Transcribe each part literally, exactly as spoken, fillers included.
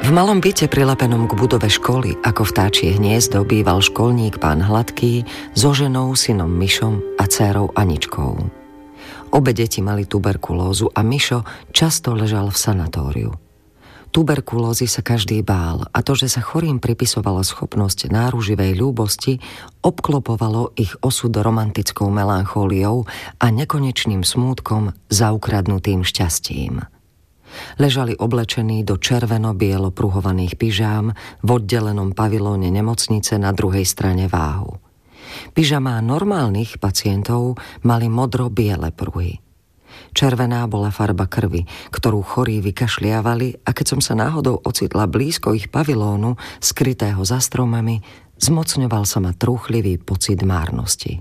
V malom byte prilepenom k budove školy, ako vtáčie hniezdo, býval školník pán Hladký so ženou, synom Mišom a dcérou Aničkou. Obe deti mali tuberkulózu a Mišo často ležal v sanatóriu. Tuberkulózy sa každý bál a to, že sa chorým pripisovala schopnosť náruživej ľúbosti, obklopovalo ich osud romantickou melanchóliou a nekonečným smútkom za ukradnutým šťastím. Ležali oblečení do červeno-bielo pruhovaných pyžám v oddelenom pavilóne nemocnice na druhej strane váhu. Pyžamá normálnych pacientov mali modro-biele pruhy. Červená bola farba krvi, ktorú chorí vykašliavali, a keď som sa náhodou ocitla blízko ich pavilónu, skrytého za stromami, zmocňoval sa ma trúchlivý pocit márnosti.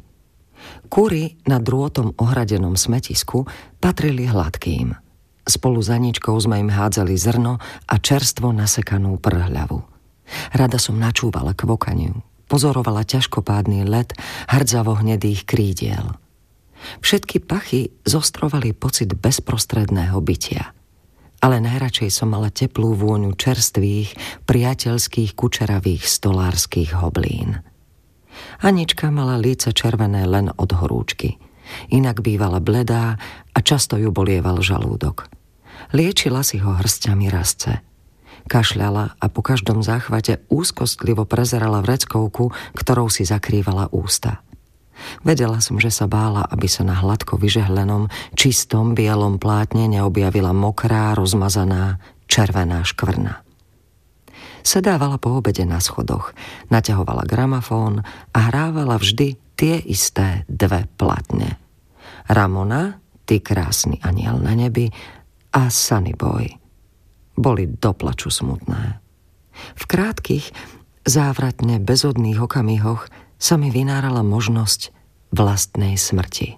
Kúry na drôtom ohradenom smetisku patrili Hladkým. Spolu s Aničkou sme im hádzali zrno a čerstvo nasekanú prhľavu. Rada som načúvala kvokaniu, pozorovala ťažkopádny let hrdzavo hnedých krídiel. Všetky pachy zostrovali pocit bezprostredného bytia. Ale najradšej som mala teplú vôňu čerstvých, priateľských, kučeravých stolárskych hoblín. Anička mala líce červené len od horúčky. Inak bývala bledá a často ju bolieval žalúdok. Liečila si ho hrstiami rasce. Kašľala a po každom záchvate úzkostlivo prezerala vreckovku, ktorou si zakrývala ústa. Vedela som, že sa bála, aby sa na hladko vyžehlenom, čistom bielom plátne neobjavila mokrá, rozmazaná, červená škvrna. Sedávala po obede na schodoch, naťahovala gramafón a hrávala vždy tie isté dve platne. Ramona, Ty krásny aniel na nebi, a Sunny Boy. Boli doplaču smutné. V krátkych, závratne bezodných okamihoch sa mi vynárala možnosť vlastnej smrti.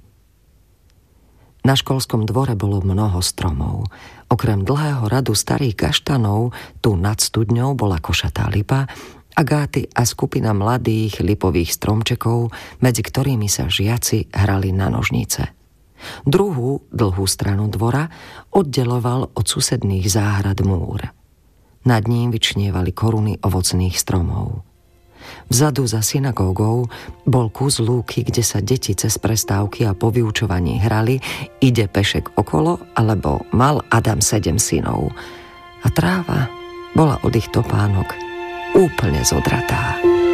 Na školskom dvore bolo mnoho stromov. Okrem dlhého radu starých kaštanov, tu nad studňou bola košatá lipa, agáty a skupina mladých lipových stromčekov, medzi ktorými sa žiaci hrali na nožnice. Druhú, dlhú stranu dvora oddeloval od susedných záhrad múr. Nad ním vyčnievali koruny ovocných stromov. Vzadu za synagógou bol kus lúky, kde sa deti cez prestávky a po vyučovaní hrali Ide pešek okolo, alebo Mal Adam sedem synov. A tráva bola od ich topánok úplne zodratá.